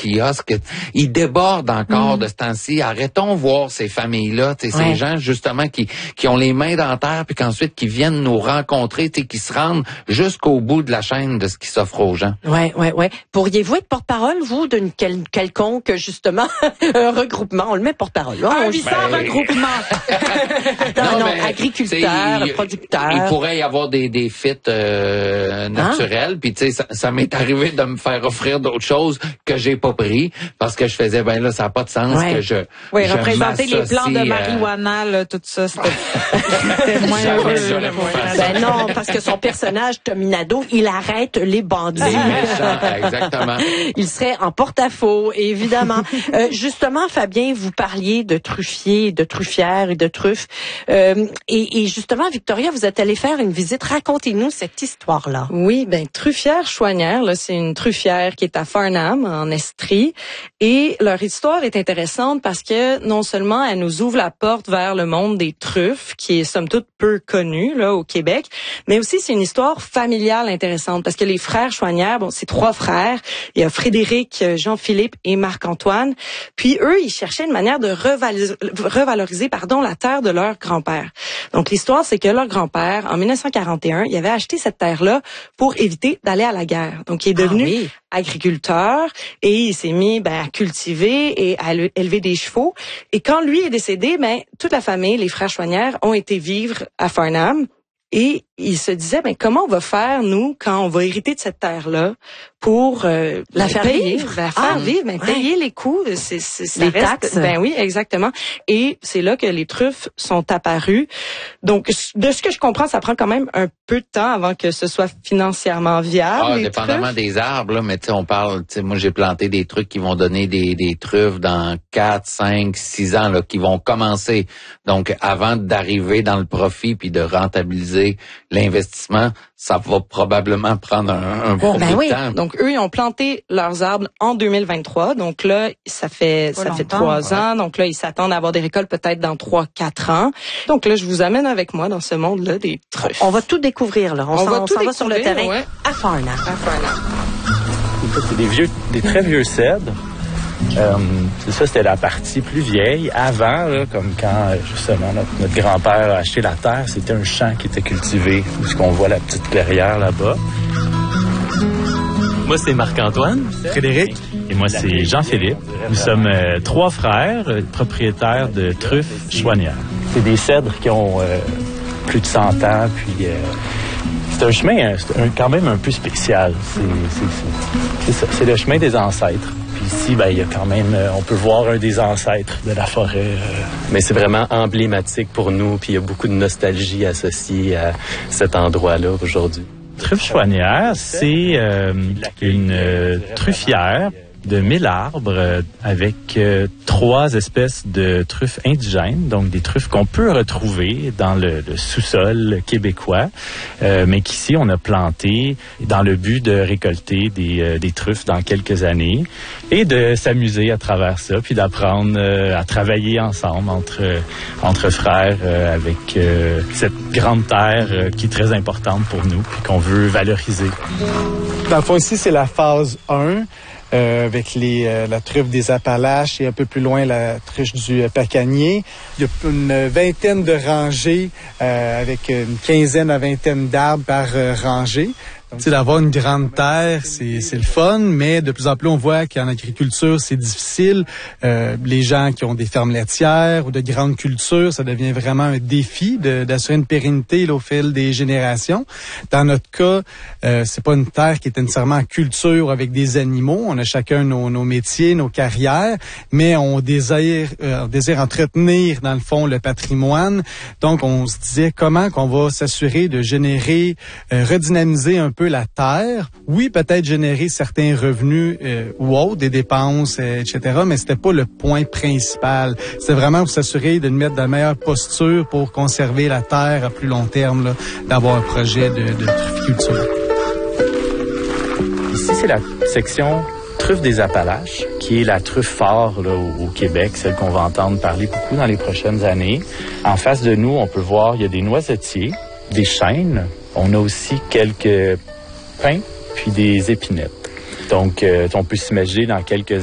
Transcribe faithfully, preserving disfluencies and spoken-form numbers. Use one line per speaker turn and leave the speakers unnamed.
kiosques. Ils débordent encore mmh. de ce temps-ci. Arrêtons de voir ces familles-là, ouais. ces gens justement qui qui ont les mains dans la terre, puis qu'ensuite qui viennent nous rencontrer, qui se rendent jusqu'au bout de la chaîne de ce qui s'offre aux gens.
Ouais, ouais, ouais. Pourriez-vous être porte-parole, vous, d'une quel, quelconque, justement, un regroupement? On le met porte-parole. Là.
Un vissant ben... regroupement.
non, non, agriculteurs, producteurs.
Il pourrait y avoir des, des fits euh, naturels. Hein? Puis, tu sais, ça, ça m'est arrivé de me faire offrir d'autres choses que j'ai pas pris parce que je faisais, ben là, ça n'a pas de sens ouais. que je
Oui,
je
représenter les plants de marijuana, là, tout ça, c'était moins heureux.
Ben non, parce que son personnage, Tominado, il arrête les bandits.
Les méchants, exactement.
Il serait en porte-à-faux, évidemment. euh, justement, Fabien, vous parliez de truffiers, de truffières et de truffes. Euh, et, et justement, Victoria, vous êtes allée faire une visite. Racontez-nous cette histoire-là.
Oui, ben Truffière Chouanière, là, c'est une truffière qui est à Farnham, en Estrie. Et leur histoire est intéressante parce que non seulement elle nous ouvre la porte vers le monde des truffes, qui est somme toute peu connu là au Québec, mais aussi c'est une histoire familiale intéressante parce que les frères Chouanière, bon, c'est trois frères. Il y a Frédéric, Jean-Philippe et Marc-Antoine. Puis eux, ils cherchaient une manière de revaloriser, revaloriser pardon, la terre de leur grand-père. Donc l'histoire, c'est que leur grand-père, en dix-neuf cent quarante et un, il avait acheté cette terre-là pour éviter d'aller à la guerre. Donc il est devenu ah oui. agriculteur et il s'est mis ben, à cultiver et à élever des chevaux. Et quand lui est décédé, ben toute la famille, les frères Chouanière, ont été vivre à Farnham. Et il se disait, ben comment on va faire, nous, quand on va hériter de cette terre-là, pour euh,
la faire
payer,
vivre,
la faire
ah,
vivre, ben,
ouais.
payer les coûts, c'est, c'est,
les
reste,
taxes.
Ben oui, exactement. Et c'est là que les truffes sont apparues. Donc, de ce que je comprends, ça prend quand même un peu de temps avant que ce soit financièrement viable.
Ah, dépendamment truffes. Des arbres, là, mais tu sais, on parle, tu sais, moi j'ai planté des trucs qui vont donner des, des truffes dans quatre, cinq, six ans, là, qui vont commencer. Donc, avant d'arriver dans le profit puis de rentabiliser l'investissement, ça va probablement prendre un, un bon
ben
bout
oui.
de temps.
Donc, eux, ils ont planté leurs arbres en deux mille vingt-trois. Donc là, ça fait Pas ça fait trois ouais. ans. Donc là, ils s'attendent à avoir des récoltes peut-être dans trois, quatre ans. Donc là, je vous amène avec moi dans ce monde-là des truffes.
On va tout découvrir, là. On,
on
s'en,
va,
on
tout
s'en va sur le terrain
ouais.
à Farnham.
À Farnham.
C'est des vieux, des très vieux cèdres. Euh, c'est ça, c'était la partie plus vieille. Avant, là, comme quand justement notre, notre grand-père a acheté la terre, c'était un champ qui était cultivé, où ce qu'on voit la petite clairière là-bas.
Moi, c'est Marc-Antoine.
Frédéric.
Et moi, c'est Jean-Philippe. Nous sommes euh, trois frères, euh, propriétaires de truffes Chouanière.
C'est des cèdres qui ont euh, plus de cent ans, puis... Euh, c'est un chemin c'est un, quand même un peu spécial. C'est, c'est, c'est, c'est, ça, c'est le chemin des ancêtres. Puis ici, ben, il y a quand même, on peut voir un des ancêtres de la forêt. Euh...
Mais c'est vraiment emblématique pour nous, puis il y a beaucoup de nostalgie associée à cet endroit-là aujourd'hui. Truffe Chouanière, c'est euh, une euh, truffière de mille arbres euh, avec euh, trois espèces de truffes indigènes, donc des truffes qu'on peut retrouver dans le, le sous-sol québécois, euh, mais qu'ici on a planté dans le but de récolter des, euh, des truffes dans quelques années et de s'amuser à travers ça, puis d'apprendre euh, à travailler ensemble entre, euh, entre frères euh, avec euh, cette grande terre euh, qui est très importante pour nous puis qu'on veut valoriser.
Dans le fond, ici, c'est la phase un. Euh, avec les, euh, la truffe des Appalaches et un peu plus loin la truffe du euh, Pacanier. Il y a une vingtaine de rangées euh, avec une quinzaine à vingtaine d'arbres par euh, rangée. Tu sais, d'avoir une grande terre, c'est, c'est le fun, mais de plus en plus, on voit qu'en agriculture, c'est difficile. Euh, les gens qui ont des fermes laitières ou de grandes cultures, ça devient vraiment un défi de, d'assurer une pérennité là, au fil des générations. Dans notre cas, euh, c'est pas une terre qui est nécessairement en culture avec des animaux. On a chacun nos, nos métiers, nos carrières, mais on désire, euh, on désire entretenir, dans le fond, le patrimoine. Donc, on se disait comment qu'on va s'assurer de générer, euh, redynamiser un peu la terre. Oui, peut-être générer certains revenus euh, ou autres, des dépenses, euh, et cetera, mais c'était pas le point principal. C'était vraiment pour s'assurer de nous mettre dans la meilleure posture pour conserver la terre à plus long terme, là, d'avoir un projet de, de trufficulture.
Ici, c'est la section truffe des Appalaches, qui est la truffe phare là, au, au Québec, celle qu'on va entendre parler beaucoup dans les prochaines années. En face de nous, on peut voir, il y a des noisetiers, des chênes. On a aussi quelques pins, puis des épinettes. Donc, euh, on peut s'imaginer dans quelques